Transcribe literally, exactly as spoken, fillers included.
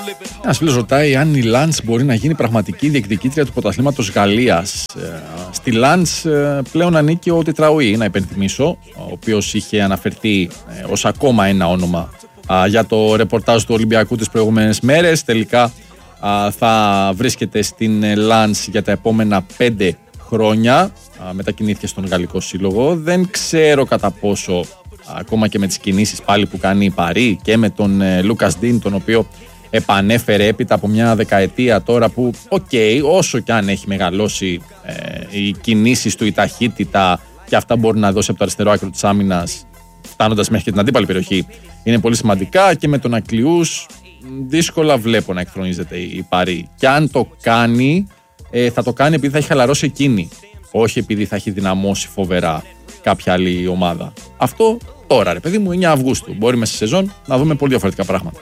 Ένας φίλος ρωτάει αν η Λαντς μπορεί να γίνει πραγματική διεκδικήτρια του πρωταθλήματος Γαλλίας. Στη Λαντς πλέον ανήκει ο Τετραουή, να υπενθυμίσω, ο οποίος είχε αναφερθεί ως ακόμα ένα όνομα για το ρεπορτάζ του Ολυμπιακού τις προηγούμενες μέρες. Τελικά θα βρίσκεται στην Λαντς για τα επόμενα πέντε χρόνια. Μετακινήθηκε στον Γαλλικό Σύλλογο. Δεν ξέρω κατά πόσο, ακόμα και με τις κινήσεις πάλι που κάνει η Παρί και με τον Λούκας Ντίν, τον οποίο επανέφερε έπειτα από μια δεκαετία τώρα που, οκ, okay, όσο κι αν έχει μεγαλώσει ε, οι κινήσεις του, η ταχύτητα και αυτά μπορεί να δώσει από το αριστερό άκρο της άμυνας, φτάνοντας μέχρι και την αντίπαλη περιοχή, είναι πολύ σημαντικά. Και με τον Ακλιούς δύσκολα βλέπω να εκθρονίζεται η Παρί. Και αν το κάνει, ε, θα το κάνει επειδή θα έχει χαλαρώσει εκείνη, όχι επειδή θα έχει δυναμώσει φοβερά κάποια άλλη ομάδα. Αυτό τώρα, ρε παιδί μου, εννιά Αυγούστου. Μπορεί μέσα στη σεζόν να δούμε πολύ διαφορετικά πράγματα.